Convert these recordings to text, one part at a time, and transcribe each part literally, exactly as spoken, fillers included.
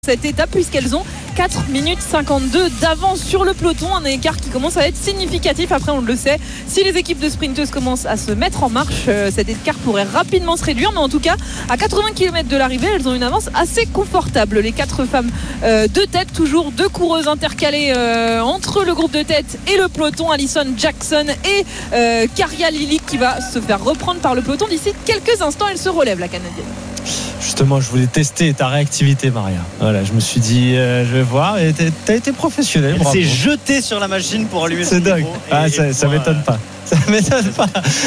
Cette étape puisqu'elles ont quatre minutes cinquante-deux d'avance sur le peloton, un écart qui commence à être significatif. Après on le sait, si les équipes de sprinteuses commencent à se mettre en marche, euh, cet écart pourrait rapidement se réduire, mais en tout cas à quatre-vingts kilomètres de l'arrivée, elles ont une avance assez confortable. Les quatre femmes euh, de tête, toujours deux coureuses intercalées euh, entre le groupe de tête et le peloton, Alison Jackson et euh, Karia Lillich qui va se faire reprendre par le peloton d'ici quelques instants. Elle se relève, la Canadienne. Justement, je voulais tester ta réactivité, Maria. Voilà, je me suis dit, euh, je vais voir. Et t'as été professionnel. Elle s'est jetée sur la machine pour allumer son micro. C'est dingue. Ah, et, ça, et ça pour, m'étonne euh... pas. Ça m'étonne pas.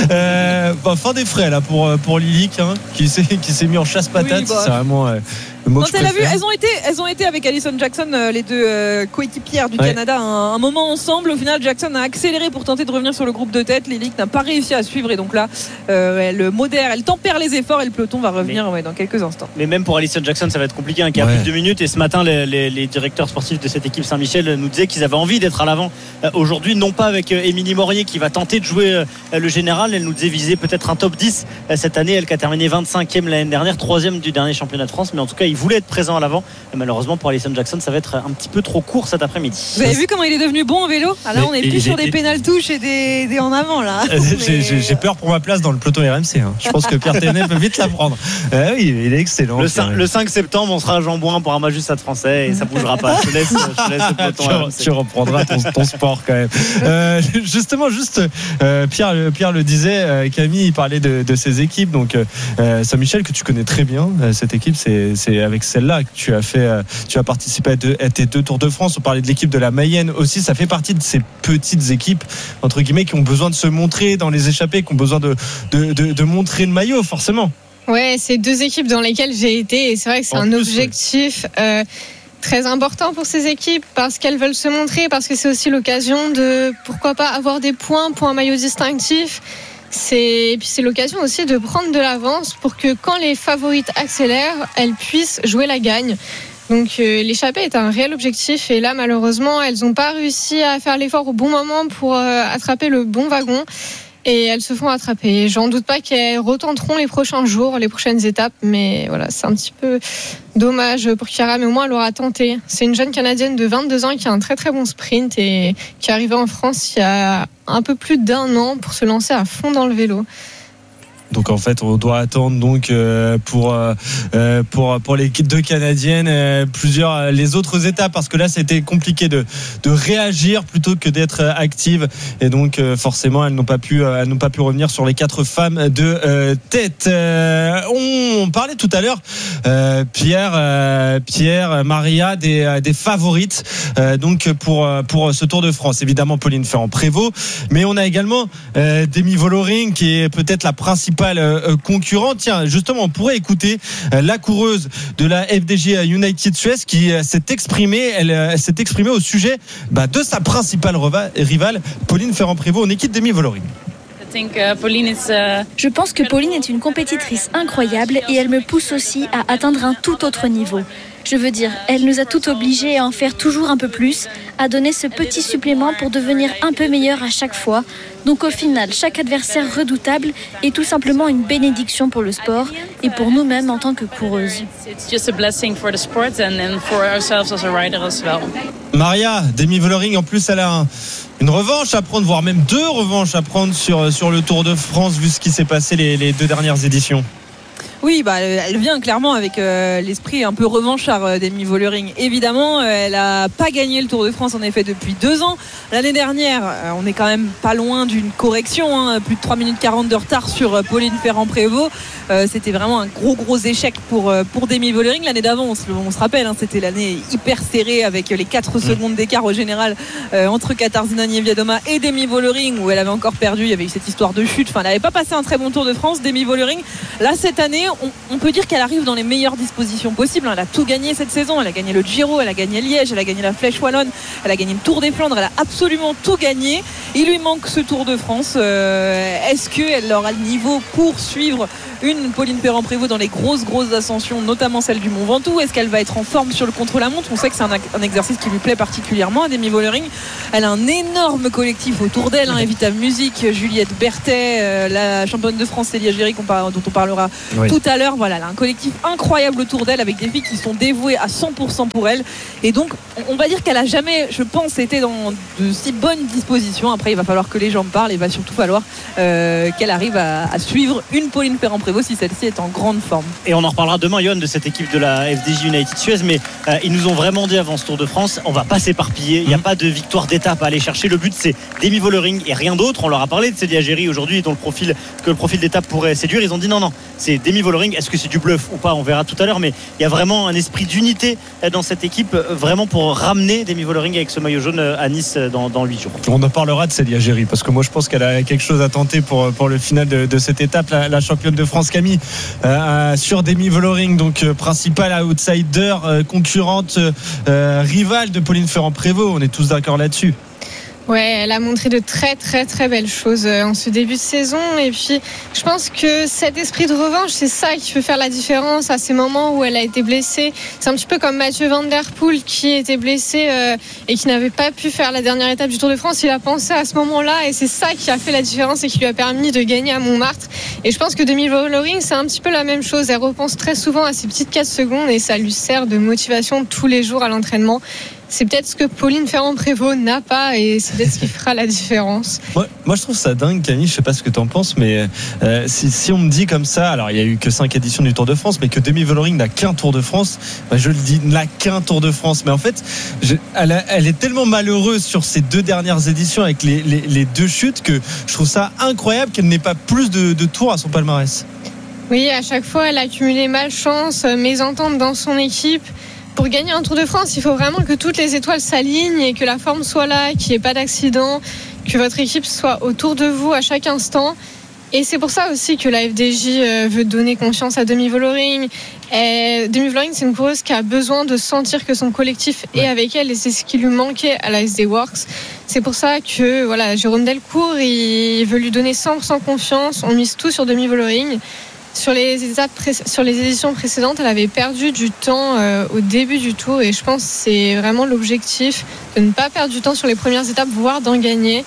Euh, bon, fin des frais là pour pour Lillich, hein, qui s'est qui s'est mis en chasse patate. Oui, bah. C'est vraiment. Euh, Quand elle a vu, elles ont été, elles ont été avec Alison Jackson, euh, les deux euh, coéquipières du ouais. Canada, un, un moment ensemble. Au final, Jackson a accéléré pour tenter de revenir sur le groupe de tête. Lillich n'a pas réussi à suivre et donc là, euh, elle modère, elle tempère les efforts et le peloton va revenir mais, ouais, dans quelques instants. Mais même pour Alison Jackson, ça va être compliqué, hein, qui a ouais. plus de deux minutes. Et ce matin, les, les, les directeurs sportifs de cette équipe Saint-Michel nous disaient qu'ils avaient envie d'être à l'avant euh, aujourd'hui, non pas avec euh, Émilie Morier qui va tenter de jouer euh, le général. Elle nous disait viser peut-être un top dix euh, cette année. Elle qui a terminé vingt-cinquième l'année dernière, troisième du dernier championnat de France. Mais en tout cas, il voulait être présent à l'avant. Et malheureusement pour Alison Jackson, ça va être un petit peu trop court cet après-midi. Vous avez vu comment il est devenu bon en vélo? Ah là, on est plus sur des pénales touches et des, des en avant là. J'ai, j'ai, j'ai peur pour ma place dans le peloton R M C. Hein. Je pense que Pierre Tévenet peut vite la prendre. Euh, oui, il est excellent. Le cinq, le cinq septembre, on sera à Jean-Bouin pour un match du Stade Français et ça bougera pas. Je te laisse, je te laisse le peloton tu, R M C. Tu reprendras ton, ton sport quand même. Euh, justement, juste euh, Pierre, Pierre le disait, euh, Camille il parlait de, de ses équipes. Donc euh, Saint-Michel que tu connais très bien. Euh, cette équipe, c'est, c'est avec celle-là que tu as fait. Euh, Tu as participé à, deux, à tes deux Tours de France. On parlait de l'équipe de la Mayenne aussi. Ça fait partie de ces petites équipes entre guillemets qui ont besoin de se montrer dans les échappées, qui ont besoin de, de, de, de montrer le maillot forcément. Ouais, c'est deux équipes dans lesquelles j'ai été et c'est vrai que c'est en un plus, objectif ouais. euh, très important pour ces équipes parce qu'elles veulent se montrer, parce que c'est aussi l'occasion de pourquoi pas avoir des points pour un maillot distinctif. C'est... Et puis c'est l'occasion aussi de prendre de l'avance pour que quand les favorites accélèrent, elles puissent jouer la gagne. Donc euh, l'échappée est un réel objectif et là malheureusement elles n'ont pas réussi à faire l'effort au bon moment pour euh, attraper le bon wagon et elles se font attraper. J'en doute pas qu'elles retenteront les prochains jours, les prochaines étapes, mais voilà, c'est un petit peu dommage pour Chiara, mais au moins elle aura tenté. C'est une jeune Canadienne de vingt-deux ans qui a un très très bon sprint et qui est arrivée en France il y a un peu plus d'un an pour se lancer à fond dans le vélo. Donc en fait on doit attendre donc euh, pour euh, pour pour les deux canadiennes euh, plusieurs les autres étapes parce que là c'était compliqué de de réagir plutôt que d'être active et donc euh, forcément elles n'ont pas pu euh, elles n'ont pas pu revenir sur les quatre femmes de euh, tête. Euh, on parlait tout à l'heure euh, Pierre euh, Pierre Maria des des favorites euh, donc pour pour ce Tour de France. Évidemment Pauline Ferrand-Prévot, mais on a également euh, Demi Vollering qui est peut-être la principale concurrent. Tiens, justement, on pourrait écouter la coureuse de la F D J United Suez qui s'est exprimée, elle s'est exprimée au sujet bah, de sa principale rivale, Pauline Ferrand-Prévot, en équipe Demi Vollering. Je pense que Pauline est une compétitrice incroyable et elle me pousse aussi à atteindre un tout autre niveau. Je veux dire, elle nous a toutes obligés à en faire toujours un peu plus, à donner ce petit supplément pour devenir un peu meilleur à chaque fois. Donc au final, chaque adversaire redoutable est tout simplement une bénédiction pour le sport et pour nous-mêmes en tant que coureuses. Maria, Demi Vollering, en plus elle a un, une revanche à prendre, voire même deux revanches à prendre sur, sur le Tour de France vu ce qui s'est passé les, les deux dernières éditions. Oui, bah, elle vient clairement avec euh, l'esprit un peu revanchard euh, d'Demi Vollering. Évidemment, euh, elle n'a pas gagné le Tour de France en effet depuis deux ans. L'année dernière, euh, on est quand même pas loin d'une correction, hein, plus de trois minutes quarante de retard sur euh, Pauline Ferrand-Prévot. Euh, c'était vraiment un gros gros échec pour, euh, pour Demi Vollering. L'année d'avant, on se, on se rappelle, hein, c'était l'année hyper serrée avec les quatre secondes d'écart au général euh, entre Katarzyna Niewiadoma et Demi Vollering où elle avait encore perdu. Il y avait eu cette histoire de chute. Enfin, elle n'avait pas passé un très bon Tour de France, Demi Vollering. Là, cette année, On, on peut dire qu'elle arrive dans les meilleures dispositions possibles. Elle a tout gagné cette saison. Elle a gagné le Giro, elle a gagné Liège, elle a gagné la Flèche Wallonne, elle a gagné le Tour des Flandres. Elle a absolument tout gagné. Il lui manque ce Tour de France. Euh, est-ce qu'elle aura le niveau pour suivre une Pauline Ferrand-Prévot dans les grosses grosses ascensions, notamment celle du Mont Ventoux? Est-ce qu'elle va être en forme sur le contre-la-montre? On sait que c'est un, un exercice qui lui plaît particulièrement à Demi Vollering. Elle a un énorme collectif autour d'elle, hein, Evita Musique, Juliette Berthet, euh, la championne de France Célia Géry dont on parlera oui. tout à l'heure. Voilà, elle a un collectif incroyable autour d'elle avec des filles qui sont dévouées à cent pour cent pour elle, et donc on va dire qu'elle a jamais, je pense, été dans de si bonnes dispositions. Après il va falloir que les gens parlent, et il va surtout falloir euh, qu'elle arrive à, à suivre une Pauline Ferrand-Prévot si celle-ci est en grande forme. Et on en reparlera demain, Yoann, de cette équipe de la F D J United Suez, mais euh, ils nous ont vraiment dit avant ce Tour de France, on va pas s'éparpiller, il n'y a mmh. pas de victoire d'étape à aller chercher, le but c'est Demi Vollering et rien d'autre. On leur a parlé de Célia Géry aujourd'hui, dont le profil que le profil d'étape pourrait séduire. Ils ont dit non non, c'est Demi Vollering. Est-ce que c'est du bluff ou pas, on verra tout à l'heure, mais il y a vraiment un esprit d'unité dans cette équipe, vraiment pour ramener Demi Vollering avec ce maillot jaune à Nice dans, dans huit jours. On en parlera de Célia Géry parce que moi je pense qu'elle a quelque chose à tenter pour, pour le final de, de cette étape. La, la championne de France Camille euh, sur Demi Vollering, donc euh, principale outsider, euh, concurrente, euh, rivale de Pauline Ferrand-Prévot. On est tous d'accord là-dessus. Ouais, elle a montré de très très très belles choses en ce début de saison, et puis je pense que cet esprit de revanche, c'est ça qui peut faire la différence à ces moments où elle a été blessée. C'est un petit peu comme Mathieu Van Der Poel qui était blessé euh, et qui n'avait pas pu faire la dernière étape du Tour de France. Il a pensé à ce moment-là et c'est ça qui a fait la différence et qui lui a permis de gagner à Montmartre. Et je pense que Demi Vollering, c'est un petit peu la même chose. Elle repense très souvent à ces petites quatre secondes et ça lui sert de motivation tous les jours à l'entraînement. C'est peut-être ce que Pauline Ferrand-Prévot n'a pas, et c'est peut-être ce qui fera la différence. Moi, moi je trouve ça dingue, Camille, je sais pas ce que tu en penses, mais euh, si, si on me dit comme ça, alors il y a eu que cinq éditions du Tour de France, mais que Demi Vollering n'a qu'un Tour de France, bah, je le dis, n'a qu'un Tour de France. Mais en fait, je, elle, a, elle est tellement malheureuse sur ces deux dernières éditions avec les, les, les deux chutes que je trouve ça incroyable qu'elle n'ait pas plus de, de tours à son palmarès. Oui, à chaque fois, elle a accumulé malchance, mésentente dans son équipe. Pour gagner un Tour de France, il faut vraiment que toutes les étoiles s'alignent et que la forme soit là, qu'il n'y ait pas d'accident, que votre équipe soit autour de vous à chaque instant. Et c'est pour ça aussi que la F D J veut donner confiance à Demi Vollering. Et Demi Vollering, c'est une coureuse qui a besoin de sentir que son collectif est avec elle, et c'est ce qui lui manquait à la S D Works. C'est pour ça que voilà, Jérôme Delcourt, il veut lui donner cent pour cent confiance. On mise tout sur Demi Vollering. Sur les étapes, sur les éditions précédentes, elle avait perdu du temps euh, au début du tour, et je pense que c'est vraiment l'objectif de ne pas perdre du temps sur les premières étapes, voire d'en gagner.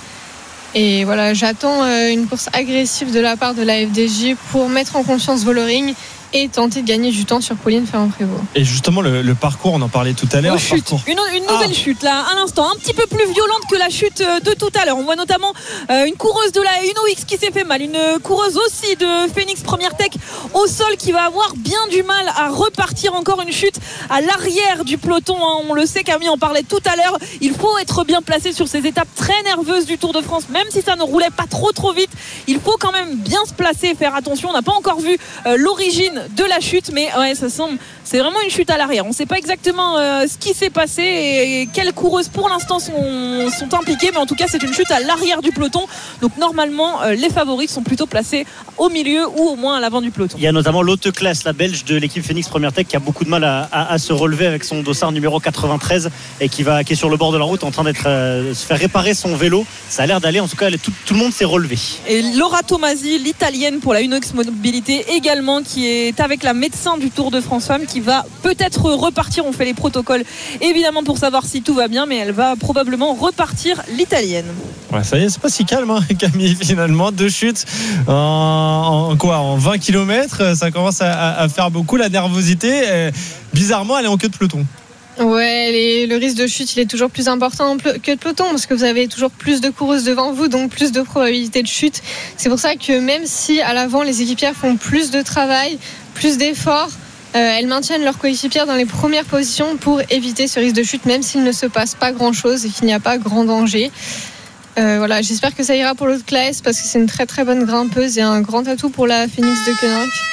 Et voilà, j'attends euh, une course agressive de la part de la F D J pour mettre en confiance Vollering et tenter de gagner du temps sur Pauline Ferrand-Prévot. Et justement le, le parcours, on en parlait tout à l'heure. Oh, chute. Une, une nouvelle ah. chute là, à l'instant, un petit peu plus violente que la chute de tout à l'heure. On voit notamment euh, une coureuse de la Uno X qui s'est fait mal, une coureuse aussi de Phoenix Première Tech au sol qui va avoir bien du mal à repartir. Encore une chute à l'arrière du peloton, hein. On le sait, Camille en parlait tout à l'heure. Il faut être bien placé sur ces étapes très nerveuses du Tour de France, même si ça ne roulait pas trop trop vite. Il faut quand même bien se placer, faire attention. On n'a pas encore vu euh, l'origine de la chute, mais ouais, ça semble, c'est vraiment une chute à l'arrière. On ne sait pas exactement euh, ce qui s'est passé et quelles coureuses pour l'instant sont, sont impliquées, mais en tout cas c'est une chute à l'arrière du peloton. Donc normalement euh, les favoris sont plutôt placés au milieu ou au moins à l'avant du peloton. Il y a notamment l'Haute Classe, la belge de l'équipe Phoenix Première Tech, qui a beaucoup de mal à, à, à se relever avec son dossard numéro quatre-vingt-treize et qui, va, qui est sur le bord de la route en train d'être euh, se faire réparer son vélo. Ça a l'air d'aller, en tout cas elle, tout, tout le monde s'est relevé. Et Laura Tomasi, l'italienne pour la Uno X Mobilité également, qui est avec la médecin du Tour de France Femmes, qui va peut-être repartir. On fait les protocoles évidemment pour savoir si tout va bien, mais elle va probablement repartir, l'italienne. Ouais, ça y est, c'est pas si calme, hein, Camille, finalement. Deux chutes en, en quoi, en vingt kilomètres, ça commence à, à faire beaucoup. La nervosité, euh, bizarrement, elle est en queue de peloton. Ouais, les, le risque de chute, il est toujours plus important que de peloton, parce que vous avez toujours plus de coureuses devant vous, donc plus de probabilité de chute. C'est pour ça que même si à l'avant les équipières font plus de travail, plus d'efforts, euh, elles maintiennent leurs coéquipières dans les premières positions pour éviter ce risque de chute, même s'il ne se passe pas grand chose et qu'il n'y a pas grand danger. Euh, voilà, j'espère que ça ira pour l'autre classe, parce que c'est une très très bonne grimpeuse et un grand atout pour la Phoenix de Koenig.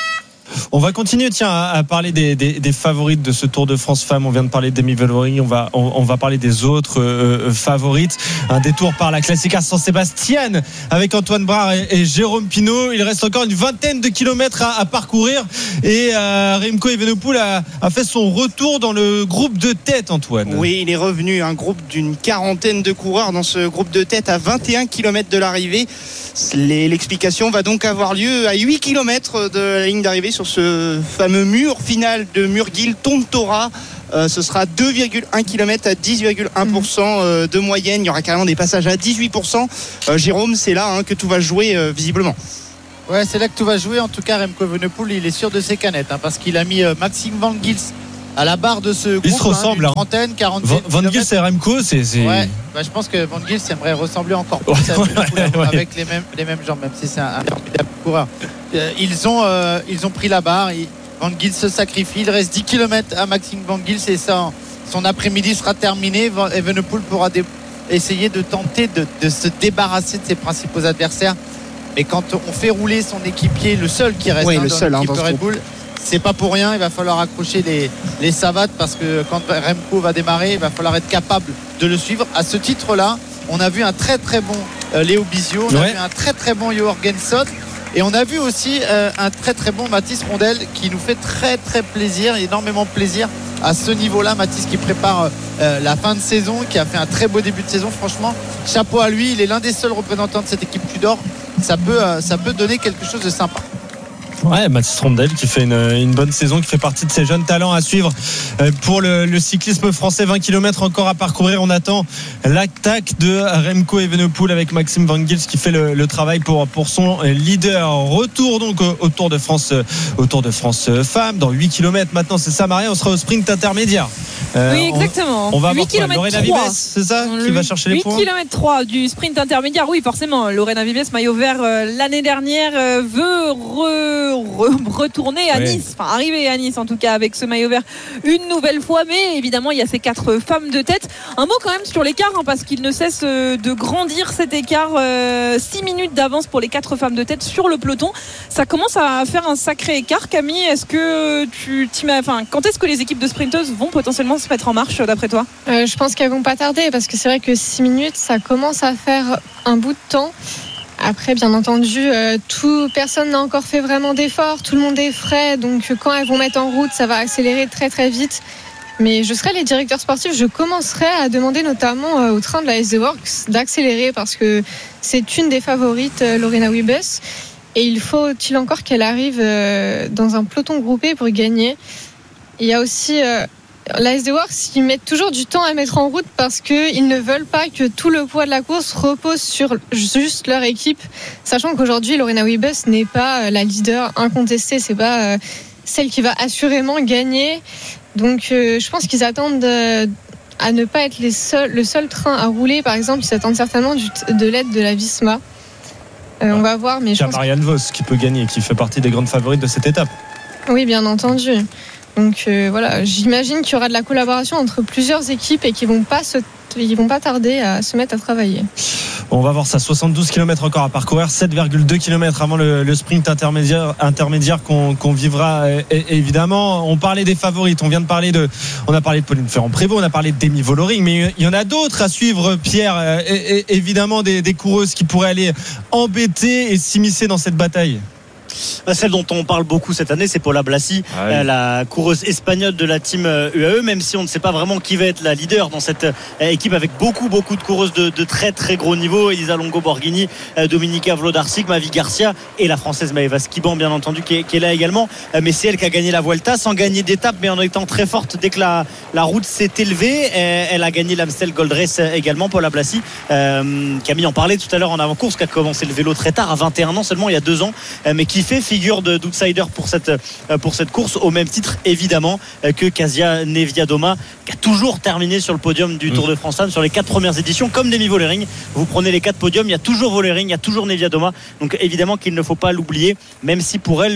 On va continuer, tiens, à, à parler des, des, des favorites de ce Tour de France femmes. On vient de parler de Demi Vollering, on va, on, on va parler des autres euh, favorites. Un détour par la Classica San Sebastian avec Antoine Brard et, et Jérôme Pinault. Il reste encore une vingtaine de kilomètres à, à parcourir et euh, Remco Evenepoel a, a fait son retour dans le groupe de tête, Antoine. Oui, il est revenu, un groupe d'une quarantaine de coureurs dans ce groupe de tête à vingt et un kilomètres de l'arrivée. L'explication va donc avoir lieu à huit kilomètres de la ligne d'arrivée sur ce fameux mur final de Murguil-Tontora. Euh, ce sera deux virgule un kilomètres à dix virgule un pour cent de moyenne. Il y aura carrément des passages à dix-huit pour cent. Euh, Jérôme, c'est là hein, que tout va jouer euh, visiblement. Ouais, c'est là que tout va jouer. En tout cas, Remco Evenepoel, il est sûr de ses canettes hein, parce qu'il a mis euh, Maxime Van Gils à la barre de ce groupe. Il se ressemble. Hein, trentaine, quarante. Van Gils et Remco, c'est. c'est... Ouais, bah, je pense que Van Gils aimerait ressembler encore plus à Evenepoel ouais. avec les mêmes, les mêmes jambes, même si c'est un, un formidable coureur. Euh, ils, ont, euh, ils ont pris la barre. Et Van Gils se sacrifie. Il reste dix kilomètres à Maxime Van Gils et ça, son après-midi sera terminé. Evenepoel pourra dé- essayer de tenter de, de se débarrasser de ses principaux adversaires. Mais quand on fait rouler son équipier, le seul qui reste oui, hein, le dans seul, l'équipe hein, dans Red Bull, c'est pas pour rien. Il va falloir accrocher les, les savates parce que quand Remco va démarrer, il va falloir être capable de le suivre. À ce titre-là, on a vu un très très bon euh, Léo Bizio, on ouais. a vu un très très bon Jorgen Sot et on a vu aussi euh, un très très bon Mathis Rondel qui nous fait très très plaisir, énormément plaisir à ce niveau-là. Mathis qui prépare euh, la fin de saison, qui a fait un très beau début de saison. Franchement, chapeau à lui. Il est l'un des seuls représentants de cette équipe Tudor. Ça peut, euh, ça peut donner quelque chose de sympa. Ouais, Mathis Rondel qui fait une, une bonne saison, qui fait partie de ces jeunes talents à suivre pour le, le cyclisme français. Vingt kilomètres encore à parcourir. On attend l'attaque de Remco Evenepoel avec Maxime Van Gils qui fait le, le travail pour, pour son leader. Retour donc au, au Tour de France, au Tour de France femmes. Dans huit kilomètres maintenant, c'est ça, Marie. On sera au sprint intermédiaire. Euh, oui, exactement. On, on va avoir Lorena Vives, c'est ça, qui va chercher les points. huit kilomètres trois du sprint intermédiaire. Oui, forcément. Lorena Vives, maillot vert euh, l'année dernière, euh, veut re, re, retourner à oui. Nice. Enfin, arriver à Nice en tout cas avec ce maillot vert une nouvelle fois. Mais évidemment, il y a ces quatre femmes de tête. Un mot quand même sur l'écart, hein, parce qu'il ne cesse de grandir cet écart. Euh, six minutes d'avance pour les quatre femmes de tête sur le peloton. Ça commence à faire un sacré écart. Camille, est-ce que tu t'imagines, enfin, quand est-ce que les équipes de sprinteuses vont potentiellement se mettre en marche d'après toi? euh, Je pense qu'elles vont pas tarder parce que c'est vrai que six minutes ça commence à faire un bout de temps. Après bien entendu euh, tout, personne n'a encore fait vraiment d'efforts, tout le monde est frais, donc quand elles vont mettre en route ça va accélérer très très vite. Mais je serais les directeurs sportifs, je commencerai à demander notamment euh, au train de la S D Works d'accélérer parce que c'est une des favorites, euh, Lorena Wiebes, et il faut-il encore qu'elle arrive euh, dans un peloton groupé pour gagner. Il y a aussi euh, la S D Works, ils mettent toujours du temps à mettre en route parce qu'ils ne veulent pas que tout le poids de la course repose sur juste leur équipe, sachant qu'aujourd'hui Lorena Wiebes n'est pas la leader incontestée, c'est pas celle qui va assurément gagner. Donc euh, je pense qu'ils attendent euh, à ne pas être les seuls, le seul train à rouler. Par exemple, ils s'attendent certainement du, de l'aide de la Visma. Euh, ouais. On va voir, mais je Il y a pense Marianne Vos qui peut gagner, qui fait partie des grandes favorites de cette étape. Oui, bien entendu. Donc euh, voilà, j'imagine qu'il y aura de la collaboration entre plusieurs équipes et qu'ils vont pas se, ils vont pas tarder à se mettre à travailler. On va voir ça, soixante-douze kilomètres encore à parcourir, sept virgule deux kilomètres avant le, le sprint intermédiaire, intermédiaire qu'on, qu'on vivra et, évidemment. On parlait des favorites, on vient de parler de, on a parlé de Pauline Ferrand-Prévot, on a parlé de Demi Vollering, mais il y en a d'autres à suivre, Pierre, et, et, évidemment des, des coureuses qui pourraient aller embêter et s'immiscer dans cette bataille. Celle dont on parle beaucoup cette année, c'est Paula Blasi, ah oui. la coureuse espagnole de la team U A E, même si on ne sait pas vraiment qui va être la leader dans cette équipe, avec beaucoup beaucoup de coureuses de, de très très gros niveau. Elisa Longo Borghini, Dominika Vlodarczyk, Mavi Garcia et la française Maëva Skiban bien entendu qui est, qui est là également, mais c'est elle qui a gagné la Vuelta sans gagner d'étape mais en étant très forte dès que la, la route s'est élevée. Elle a gagné l'Amstel Gold Race également, Paula Blasi. euh, Camille en parlait tout à l'heure en avant-course, qui a commencé le vélo très tard, à vingt et un ans seulement, il y a deux ans, mais qui fait figure de, d'outsider pour cette, pour cette course, au même titre évidemment que Kasia Neviadoma, qui a toujours terminé sur le podium du Tour de France Femmes sur les quatre premières éditions, comme Demi Vollering. Vous prenez les quatre podiums, il y a toujours Vollering, il y a toujours Neviadoma, donc évidemment qu'il ne faut pas l'oublier, même si pour elle le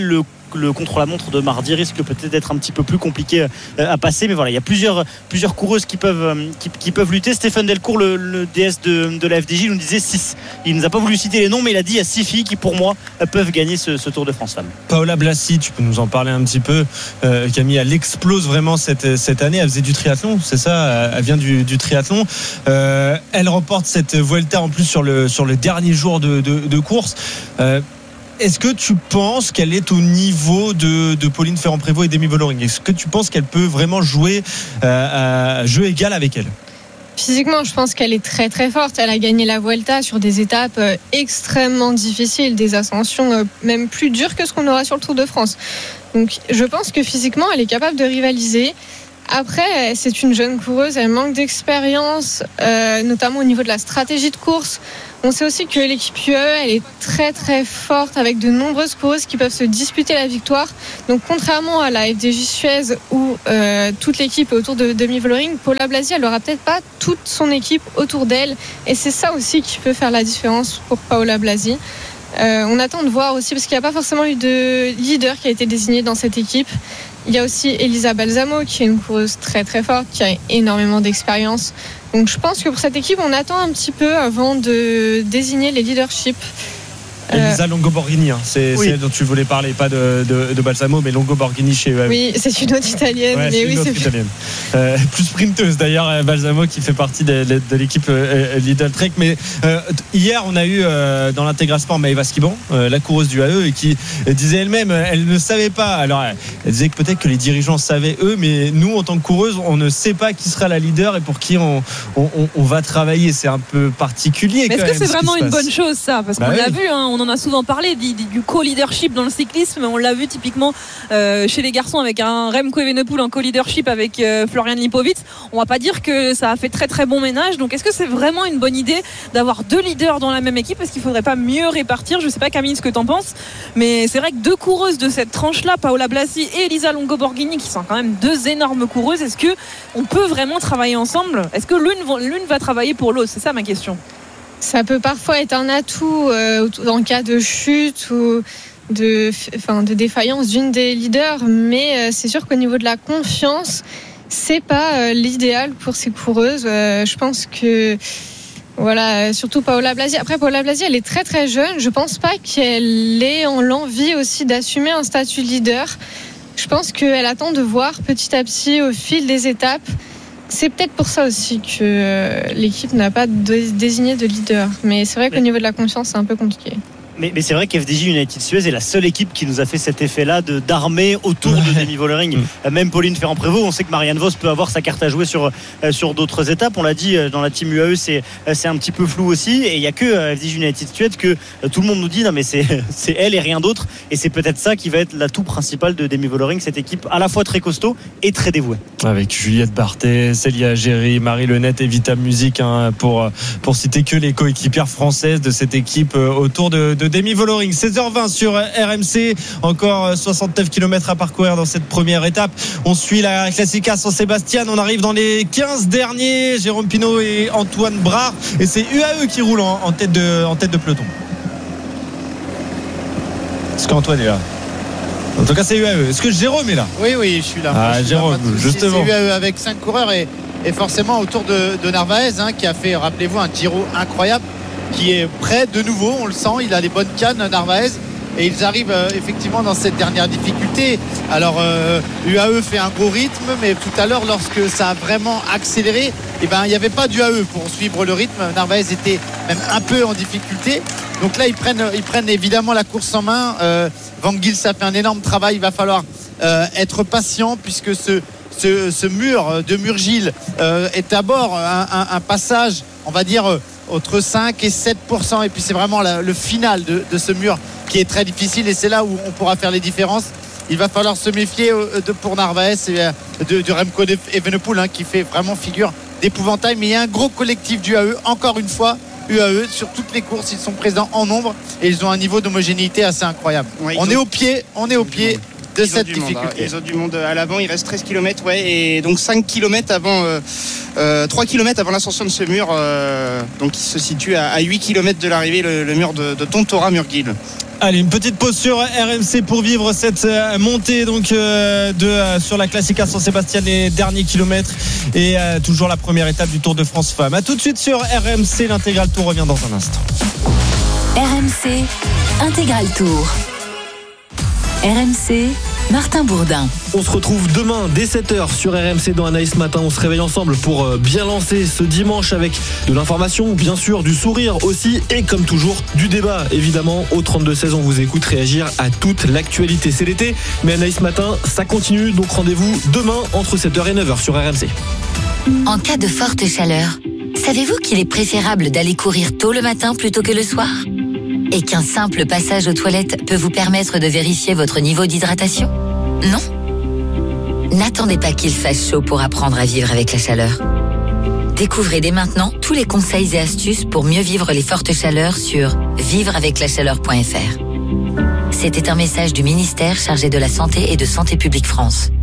le contre-la-montre de mardi risque peut-être d'être un petit peu plus compliqué à passer. Mais voilà, il y a plusieurs, plusieurs coureuses qui peuvent, qui, qui peuvent lutter. Stéphane Delcourt, le, le D S de, de la F D J, nous disait six. Il ne nous a pas voulu citer les noms, mais il a dit il y a six filles qui, pour moi, peuvent gagner ce, ce Tour de France Femmes. Paola Blasi, tu peux nous en parler un petit peu. euh, Camille, elle explose vraiment cette, cette année. Elle faisait du triathlon, c'est ça? Elle vient du, du triathlon. Euh, elle remporte cette Vuelta en plus sur le, sur le dernier jour de, de, de course. Euh, Est-ce que tu penses qu'elle est au niveau de, de Pauline Ferrand-Prévot et d'Amy Vollering? Est-ce que tu penses qu'elle peut vraiment jouer euh, à jeu égal avec elle? Physiquement, je pense qu'elle est très très forte. Elle a gagné la Vuelta sur des étapes euh, extrêmement difficiles, des ascensions euh, même plus dures que ce qu'on aura sur le Tour de France. Donc je pense que physiquement, elle est capable de rivaliser. Après, c'est une jeune coureuse, elle manque d'expérience, euh, notamment au niveau de la stratégie de course. On sait aussi que l'équipe U A E, elle est très très forte avec de nombreuses coureuses qui peuvent se disputer la victoire. Donc contrairement à la F D J Suez où euh, toute l'équipe est autour de Demi Vollering, Paola Blasi, elle n'aura peut-être pas toute son équipe autour d'elle. Et c'est ça aussi qui peut faire la différence pour Paola Blasi. Euh, on attend de voir aussi, parce qu'il n'y a pas forcément eu de leader qui a été désigné dans cette équipe. Il y a aussi Elisa Balsamo qui est une coureuse très très forte, qui a énormément d'expérience. Donc je pense que pour cette équipe, on attend un petit peu avant de désigner les leaderships. Elisa Longo-Borghini, hein. c'est, oui. c'est elle dont tu voulais parler, pas de, de, de Balsamo, mais Longo-Borghini chez U A E. Oui, c'est une autre italienne. Ouais, mais c'est oui, une autre c'est italienne. Euh, plus sprinteuse d'ailleurs, Balsamo qui fait partie de, de, de l'équipe euh, Lidl Trek. Mais euh, hier, on a eu euh, dans l'Intégra Sport Maëva Skiban, euh, la coureuse du U A E, et qui disait elle-même, elle ne savait pas. Alors, elle disait que peut-être que les dirigeants savaient eux, mais nous, en tant que coureuse, on ne sait pas qui sera la leader et pour qui on, on, on va travailler. C'est un peu particulier. Mais est-ce quand que même, c'est vraiment une bonne chose, ça? Parce qu'on bah l'a oui. vu, hein, on en a souvent parlé. Du co-leadership dans le cyclisme, on l'a vu typiquement euh, chez les garçons avec un Remco Evenepoel en co-leadership avec euh, Florian Lipovitz. On va pas dire que ça a fait très très bon ménage. Donc est-ce que c'est vraiment une bonne idée d'avoir deux leaders dans la même équipe? Est-ce qu'il faudrait pas mieux répartir? Je sais pas Camille ce que t'en penses, mais c'est vrai que deux coureuses de cette tranche-là, Paola Blasi et Elisa Longo-Borghini, qui sont quand même deux énormes coureuses, est-ce que on peut vraiment travailler ensemble? Est-ce que l'une, l'une va travailler pour l'autre? C'est ça ma question. Ça peut parfois être un atout euh, en cas de chute ou de, enfin, de défaillance d'une des leaders, mais euh, c'est sûr qu'au niveau de la confiance, c'est pas euh, l'idéal pour ces coureuses. Euh, je pense que voilà, surtout Paola Blasi. Après, Paola Blasi, elle est très très jeune. Je pense pas qu'elle ait en l'envie aussi d'assumer un statut de leader. Je pense qu'elle attend de voir petit à petit au fil des étapes. C'est peut-être pour ça aussi que l'équipe n'a pas désigné de leader. Mais c'est vrai qu'au niveau de la confiance, c'est un peu compliqué. Mais, mais c'est vrai qu'F D J United Suez est la seule équipe qui nous a fait cet effet-là de, d'armée autour ouais. de Demi Vollering. Mmh. Même Pauline Ferrand-Prévot, on sait que Marianne Vos peut avoir sa carte à jouer sur, euh, sur d'autres étapes. On l'a dit, dans la team U A E, c'est, c'est un petit peu flou aussi. Et il n'y a que euh, F D J United Suez que euh, tout le monde nous dit non mais c'est, c'est elle et rien d'autre. Et c'est peut-être ça qui va être l'atout principal de Demi Vollering, cette équipe à la fois très costaud et très dévouée. Avec Juliette Barthé, Célia Géry, Marie Lenette et Vita Music, hein, pour, pour citer que les coéquipières françaises de cette équipe euh, autour de, de Demi Vollering. seize heures vingt sur R M C, encore soixante-neuf kilomètres à parcourir dans cette première étape. On suit la Classica San Sebastian, on arrive dans les quinze derniers, Jérôme Pinault et Antoine Brard, et c'est U A E qui roule en, en, tête, de, en tête de peloton. Est-ce qu'Antoine est là? En tout cas c'est U A E. Est-ce que Jérôme est là? Oui oui je suis là. Ah, je suis Jérôme, là, justement. C'est U A E avec cinq coureurs et, et forcément autour de, de Narvaez, hein, qui a fait, rappelez-vous, un Giro incroyable, qui est prêt de nouveau, on le sent, il a les bonnes cannes, Narvaez, et ils arrivent euh, effectivement dans cette dernière difficulté. Alors euh, U A E fait un gros rythme, mais tout à l'heure lorsque ça a vraiment accéléré, eh ben, il n'y avait pas d'U A E pour suivre le rythme. Narvaez était même un peu en difficulté, donc là ils prennent, ils prennent évidemment la course en main. euh, Van Gils a fait un énorme travail, il va falloir euh, être patient puisque ce, ce, ce mur de Murgil euh, est d'abord un, un, un passage, on va dire euh, entre cinq et sept pour cent, et puis c'est vraiment la, le final de, de ce mur qui est très difficile, et c'est là où on pourra faire les différences. Il va falloir se méfier de, pour Narvaez et de, de Remco Evenepoel, hein, qui fait vraiment figure d'épouvantail. Mais il y a un gros collectif du U A E, encore une fois U A E sur toutes les courses, ils sont présents en nombre et ils ont un niveau d'homogénéité assez incroyable. Ouais, on, est au pied, on est au pied de cette difficulté. Monde, hein. Ils ont du monde à l'avant, il reste treize kilomètres, ouais, et donc cinq kilomètres avant euh, euh, trois kilomètres avant l'ascension de ce mur, euh, donc il se situe à, à huit kilomètres de l'arrivée, le, le mur de, de Tontora Murgil. Allez, une petite pause sur R M C pour vivre cette montée donc euh, de euh, sur la Classica San Sébastien, les derniers kilomètres et euh, toujours la première étape du Tour de France Femmes. À tout de suite sur R M C, l'intégral tour revient dans un instant. R M C Intégral Tour. R M C, Martin Bourdin. On se retrouve demain dès sept heures sur R M C dans Anaïs Matin. On se réveille ensemble pour bien lancer ce dimanche avec de l'information, bien sûr, du sourire aussi et comme toujours du débat. Évidemment, au trente-deux seize, on vous écoute réagir à toute l'actualité. C'est l'été, mais Anaïs Matin, ça continue. Donc rendez-vous demain entre sept heures et neuf heures sur R M C. En cas de forte chaleur, savez-vous qu'il est préférable d'aller courir tôt le matin plutôt que le soir ? Et qu'un simple passage aux toilettes peut vous permettre de vérifier votre niveau d'hydratation ? Non ? N'attendez pas qu'il fasse chaud pour apprendre à vivre avec la chaleur. Découvrez dès maintenant tous les conseils et astuces pour mieux vivre les fortes chaleurs sur vivre avec la chaleur point f r. C'était un message du ministère chargé de la Santé et de Santé publique France.